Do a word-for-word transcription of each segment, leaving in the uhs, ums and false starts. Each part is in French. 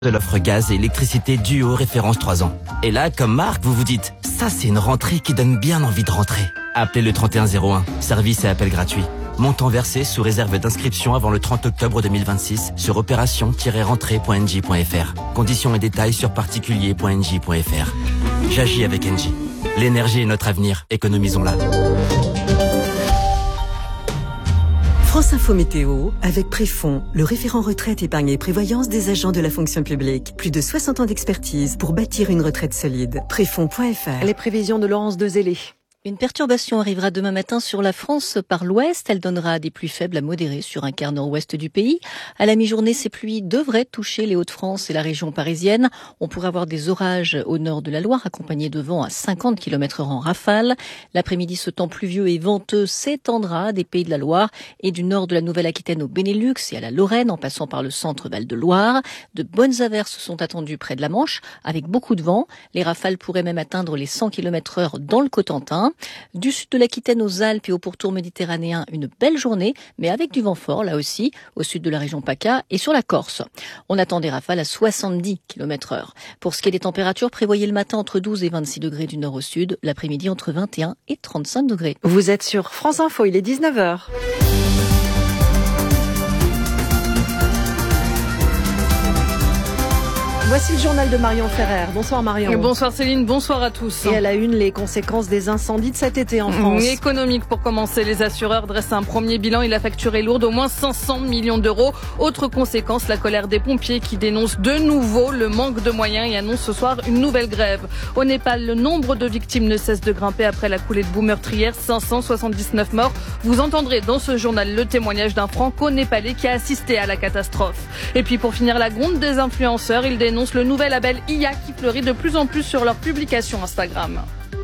de l'offre gaz et électricité Duo référence trois ans. Et là, comme Marc, vous vous dites, ça c'est une rentrée qui donne bien envie de rentrer. Appelez le trente et un zéro un, service et appel gratuit. Montant versé sous réserve d'inscription avant le trente octobre deux mille vingt-six sur opération tiret rentrée point n j point f r. Conditions et détails sur particulier point n j point f r. J'agis avec Engie. L'énergie est notre avenir, économisons-la. France Info Météo, avec Préfond, le référent retraite, épargne et prévoyance des agents de la fonction publique. Plus de soixante ans d'expertise pour bâtir une retraite solide. Préfond point f r. Les prévisions de Laurence Dezélé. Une perturbation arrivera demain matin sur la France par l'ouest. Elle donnera des pluies faibles à modérées sur un quart nord-ouest du pays. À la mi-journée, ces pluies devraient toucher les Hauts-de-France et la région parisienne. On pourrait avoir des orages au nord de la Loire, accompagnés de vents à cinquante kilomètres heure en rafale. L'après-midi, ce temps pluvieux et venteux s'étendra des Pays de la Loire et du nord de la Nouvelle-Aquitaine au Benelux et à la Lorraine, en passant par le centre Val-de-Loire. De bonnes averses sont attendues près de la Manche, avec beaucoup de vent. Les rafales pourraient même atteindre les cent kilomètres heure dans le Cotentin. Du sud de l'Aquitaine aux Alpes et au pourtour méditerranéen, une belle journée, mais avec du vent fort, là aussi, au sud de la région PACA et sur la Corse. On attend des rafales à soixante-dix kilomètres heure. Pour ce qui est des températures, prévoyez le matin entre douze et vingt-six degrés du nord au sud, l'après-midi entre vingt et un et trente-cinq degrés. Vous êtes sur France Info, il est dix-neuf heures. Voici le journal de Marion Ferrer. Bonsoir Marion. Bonsoir Céline, bonsoir à tous. Et à la une, les conséquences des incendies de cet été en France. Économique pour commencer, les assureurs dressent un premier bilan et la facture est lourde, au moins cinq cents millions d'euros. Autre conséquence, la colère des pompiers qui dénoncent de nouveau le manque de moyens et annoncent ce soir une nouvelle grève. Au Népal, le nombre de victimes ne cesse de grimper après la coulée de boue meurtrière, cinq cent soixante-dix-neuf morts. Vous entendrez dans ce journal le témoignage d'un franco-népalais qui a assisté à la catastrophe. Et puis pour finir, la gronde des influenceurs, ils dénoncent le nouvel label I A qui fleurit de plus en plus sur leurs publications Instagram.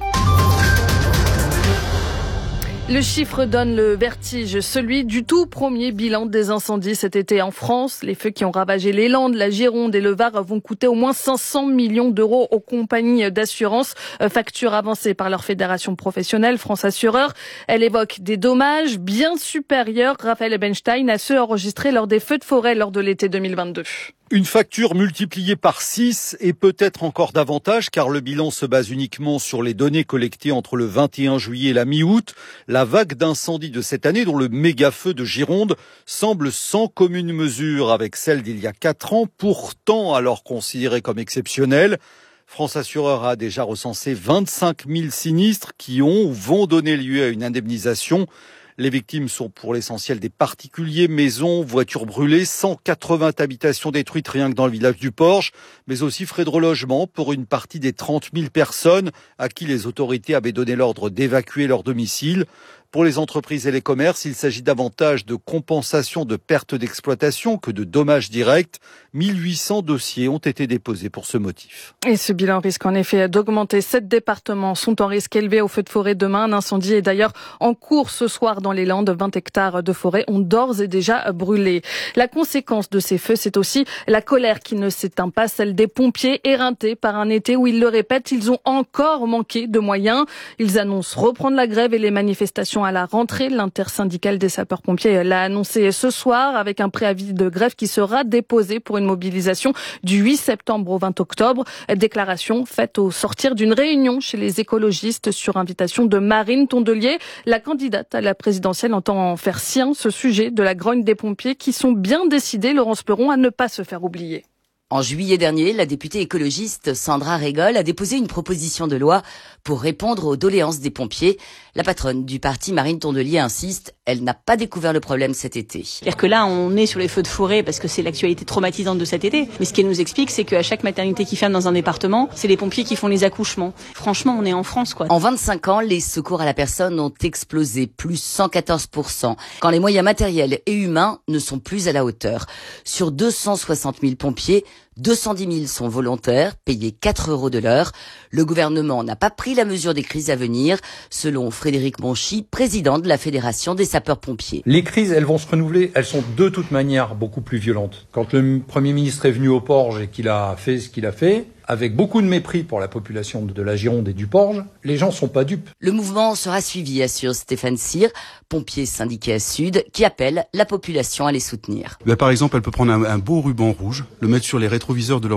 Le chiffre donne le vertige, celui du tout premier bilan des incendies cet été en France. Les feux qui ont ravagé les Landes, la Gironde et le Var vont coûter au moins cinq cents millions d'euros aux compagnies d'assurance. Facture avancée par leur fédération professionnelle, France Assureur. Elle évoque des dommages bien supérieurs, Raphaël Ebenstein, à ceux enregistrés lors des feux de forêt lors de l'été deux mille vingt-deux. Une facture multipliée par six et peut-être encore davantage car le bilan se base uniquement sur les données collectées entre le vingt et un juillet et la mi-août. La vague d'incendies de cette année, dont le méga-feu de Gironde, semble sans commune mesure avec celle d'il y a quatre ans, pourtant alors considérée comme exceptionnelle. France Assureur a déjà recensé vingt-cinq mille sinistres qui ont ou vont donner lieu à une indemnisation. Les victimes sont pour l'essentiel des particuliers, maisons, voitures brûlées, cent quatre-vingts habitations détruites rien que dans le village du Porche, mais aussi frais de relogement pour une partie des trente mille personnes à qui les autorités avaient donné l'ordre d'évacuer leur domicile. Pour les entreprises et les commerces, il s'agit davantage de compensation de pertes d'exploitation que de dommages directs. mille huit cents dossiers ont été déposés pour ce motif. Et ce bilan risque en effet d'augmenter. Sept départements sont en risque élevé au feu de forêt demain. Un incendie est d'ailleurs en cours ce soir dans les Landes. vingt hectares de forêt ont d'ores et déjà brûlé. La conséquence de ces feux, c'est aussi la colère qui ne s'éteint pas, celle des pompiers éreintés par un été où, ils le répètent, ils ont encore manqué de moyens. Ils annoncent reprendre la grève et les manifestations à la rentrée. L'intersyndicale des sapeurs-pompiers l'a annoncé ce soir avec un préavis de grève qui sera déposé pour une mobilisation du huit septembre au vingt octobre. Déclaration faite au sortir d'une réunion chez les écologistes sur invitation de Marine Tondelier. La candidate à la présidentielle entend faire sien ce sujet de la grogne des pompiers qui sont bien décidés, Laurence Peron, à ne pas se faire oublier. En juillet dernier, la députée écologiste Sandra Régol a déposé une proposition de loi pour répondre aux doléances des pompiers. La patronne du parti, Marine Tondelier, insiste, elle n'a pas découvert le problème cet été. C'est-à-dire que là, on est sur les feux de forêt parce que c'est l'actualité traumatisante de cet été. Mais ce qu'elle nous explique, c'est qu'à chaque maternité qui ferme dans un département, c'est les pompiers qui font les accouchements. Franchement, on est en France, quoi. En vingt-cinq ans, les secours à la personne ont explosé, plus cent quatorze pour cent, quand les moyens matériels et humains ne sont plus à la hauteur. Sur deux cent soixante mille pompiers, deux cent dix mille sont volontaires, payés quatre euros de l'heure. Le gouvernement n'a pas pris la mesure des crises à venir, selon Frédéric Monchy, président de la Fédération des sapeurs-pompiers. Les crises, elles vont se renouveler, elles sont de toute manière beaucoup plus violentes. Quand le Premier ministre est venu au Porge et qu'il a fait ce qu'il a fait, avec beaucoup de mépris pour la population de la Gironde et du Porge. Les gens sont pas dupes. Le mouvement sera suivi, assure Stéphane Cyr, pompier syndiqué à Sud, qui appelle la population à les soutenir. Ben, par exemple, elle peut prendre un, un beau ruban rouge, le mettre sur les rétroviseurs de leur